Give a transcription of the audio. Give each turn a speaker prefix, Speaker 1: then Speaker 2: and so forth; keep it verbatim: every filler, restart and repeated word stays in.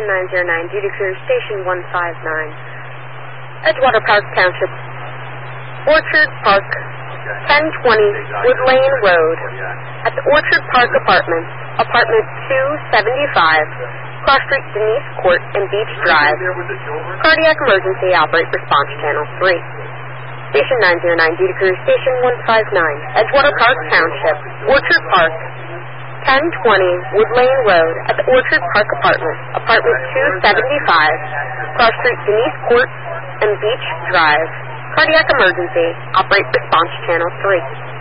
Speaker 1: nine zero nine, duty crew, station one five nine. Edgewater Park Township, Orchard Park, ten twenty Wood Lane Road, at the Orchard Park Apartments, apartment two seventy-five, Cross Street, Denise Court, and Beach Drive. Cardiac emergency, operate response channel three. Station nine zero nine, duty crew, station one five nine, Edgewater Park Township, Orchard Park, ten twenty Wood Lane Road, at the Orchard Park Apartments, apartment two seventy-five, Cross Street, Denise Court, and Beach Drive. Cardiac emergency, operate response channel three.